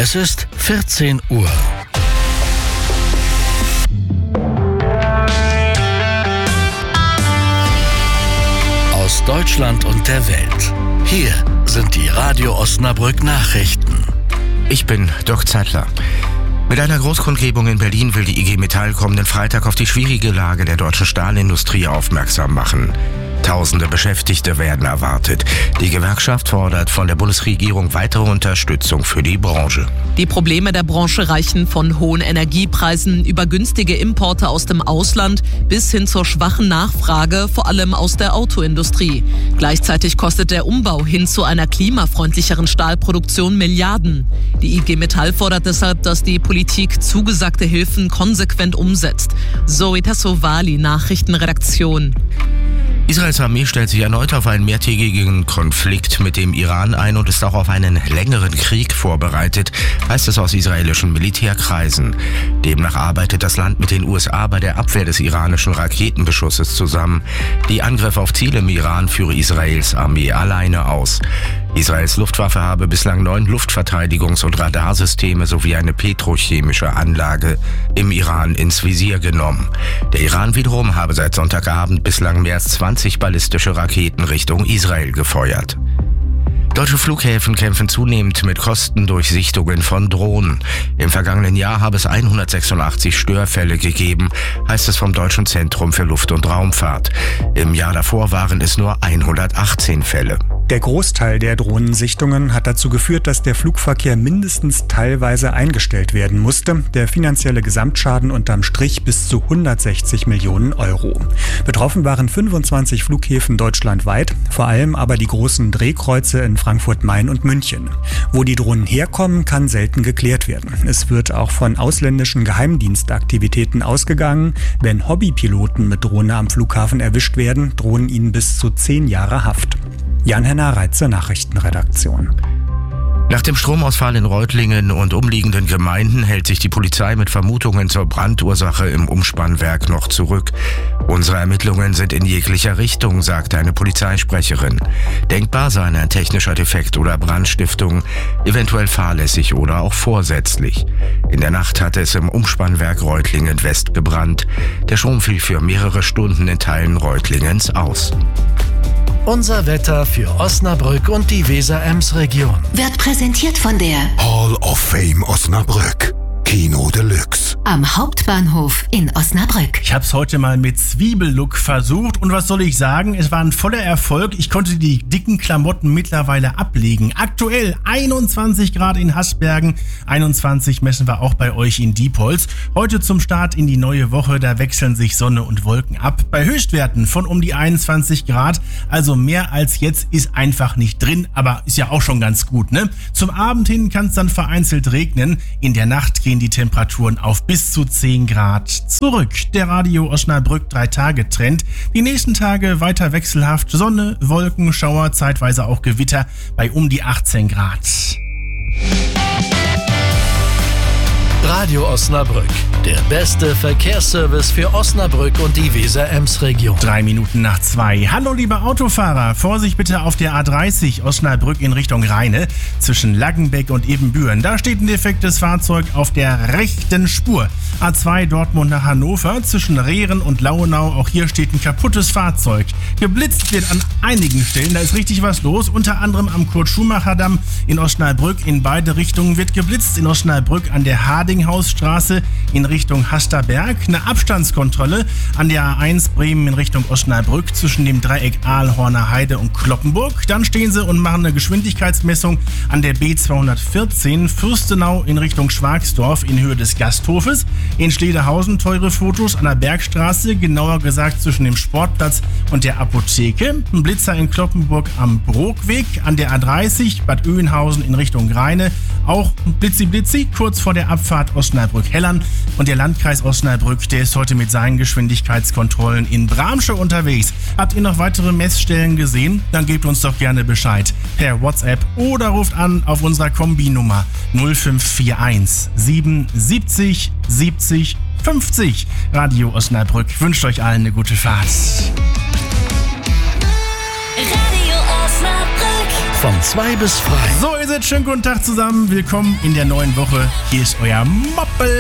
Es ist 14 Uhr. Aus Deutschland und der Welt. Hier sind die Radio Osnabrück Nachrichten. Ich bin Dirk Zeitler. Mit einer Großkundgebung in Berlin will die IG Metall kommenden Freitag auf die schwierige Lage der deutschen Stahlindustrie aufmerksam machen. Tausende Beschäftigte werden erwartet. Die Gewerkschaft fordert von der Bundesregierung weitere Unterstützung für die Branche. Die Probleme der Branche reichen von hohen Energiepreisen über günstige Importe aus dem Ausland bis hin zur schwachen Nachfrage, vor allem aus der Autoindustrie. Gleichzeitig kostet der Umbau hin zu einer klimafreundlicheren Stahlproduktion Milliarden. Die IG Metall fordert deshalb, dass die Politik zugesagte Hilfen konsequent umsetzt. Zoe Tassovali, Nachrichtenredaktion. Israels Armee stellt sich erneut auf einen mehrtägigen Konflikt mit dem Iran ein und ist auch auf einen längeren Krieg vorbereitet, heißt es aus israelischen Militärkreisen. Demnach arbeitet das Land mit den USA bei der Abwehr des iranischen Raketenbeschusses zusammen. Die Angriffe auf Ziele im Iran führe Israels Armee alleine aus. Israels Luftwaffe habe bislang 9 Luftverteidigungs- und Radarsysteme sowie eine petrochemische Anlage im Iran ins Visier genommen. Der Iran wiederum habe seit Sonntagabend bislang mehr als 20 ballistische Raketen Richtung Israel gefeuert. Deutsche Flughäfen kämpfen zunehmend mit Kostendurchsichtungen von Drohnen. Im vergangenen Jahr habe es 186 Störfälle gegeben, heißt es vom Deutschen Zentrum für Luft- und Raumfahrt. Im Jahr davor waren es nur 118 Fälle. Der Großteil der Drohnensichtungen hat dazu geführt, dass der Flugverkehr mindestens teilweise eingestellt werden musste. Der finanzielle Gesamtschaden unterm Strich bis zu 160 Millionen Euro. Betroffen waren 25 Flughäfen deutschlandweit, vor allem aber die großen Drehkreuze in Frankfurt, Main und München. Wo die Drohnen herkommen, kann selten geklärt werden. Es wird auch von ausländischen Geheimdienstaktivitäten ausgegangen. Wenn Hobbypiloten mit Drohne am Flughafen erwischt werden, drohen ihnen bis zu 10 Jahre Haft. Jan-Henner Reitze, Nachrichtenredaktion. Nach dem Stromausfall in Reutlingen und umliegenden Gemeinden hält sich die Polizei mit Vermutungen zur Brandursache im Umspannwerk noch zurück. Unsere Ermittlungen sind in jeglicher Richtung, sagte eine Polizeisprecherin. Denkbar sei ein technischer Defekt oder Brandstiftung, eventuell fahrlässig oder auch vorsätzlich. In der Nacht hatte es im Umspannwerk Reutlingen West gebrannt. Der Strom fiel für mehrere Stunden in Teilen Reutlingens aus. Unser Wetter für Osnabrück und die Weser-Ems-Region. Wird präsentiert von der Hall of Fame Osnabrück. Kino Deluxe. Am Hauptbahnhof in Osnabrück. Ich habe es heute mal mit Zwiebellook versucht und was soll ich sagen, es war ein voller Erfolg. Ich konnte die dicken Klamotten mittlerweile ablegen. Aktuell 21 Grad in Haßbergen, 21 messen wir auch bei euch in Diepholz. Heute zum Start in die neue Woche, da wechseln sich Sonne und Wolken ab. Bei Höchstwerten von um die 21 Grad, also mehr als jetzt ist einfach nicht drin, aber ist ja auch schon ganz gut, ne? Zum Abend hin kann es dann vereinzelt regnen. In der Nacht gehen die Temperaturen auf bis zu 10 Grad zurück. Der Radio Osnabrück 3-Tage-Trend. Die nächsten Tage weiter wechselhaft. Sonne, Wolken, Schauer, zeitweise auch Gewitter bei um die 18 Grad. Radio Osnabrück, der beste Verkehrsservice für Osnabrück und die Weser-Ems-Region. 2:03. Hallo liebe Autofahrer, Vorsicht bitte auf der A30 Osnabrück in Richtung Rheine zwischen Laggenbeck und Ebenbüren. Da steht ein defektes Fahrzeug auf der rechten Spur. A2 Dortmund nach Hannover zwischen Rehren und Lauenau, auch hier steht ein kaputtes Fahrzeug. Geblitzt wird an einigen Stellen, da ist richtig was los, unter anderem am Kurt-Schumacher-Damm in Osnabrück. In beide Richtungen wird geblitzt, in Osnabrück an der Hardinghausstraße in Richtung Hasterberg. Eine Abstandskontrolle an der A1 Bremen in Richtung Osnabrück zwischen dem Dreieck Aalhorner Heide und Kloppenburg. Dann stehen sie und machen eine Geschwindigkeitsmessung an der B214 Fürstenau in Richtung Schwagsdorf in Höhe des Gasthofes. In Schlederhausen teure Fotos an der Bergstraße, genauer gesagt zwischen dem Sportplatz und der Apotheke. Ein Blitzer in Kloppenburg am Brookweg, an der A30 Bad Oeynhausen in Richtung Rheine. Auch blitzi kurz vor der Abfahrt Osnabrück-Hellern. Und der Landkreis Osnabrück, der ist heute mit seinen Geschwindigkeitskontrollen in Bramsche unterwegs. Habt ihr noch weitere Messstellen gesehen? Dann gebt uns doch gerne Bescheid per WhatsApp oder ruft an auf unserer Kombinummer 0541 77 70 50. Radio Osnabrück wünscht euch allen eine gute Fahrt. Radio Osnabrück. Von 2 bis frei. So, ihr seid schönen guten Tag zusammen. Willkommen in der neuen Woche. Hier ist euer Moppel.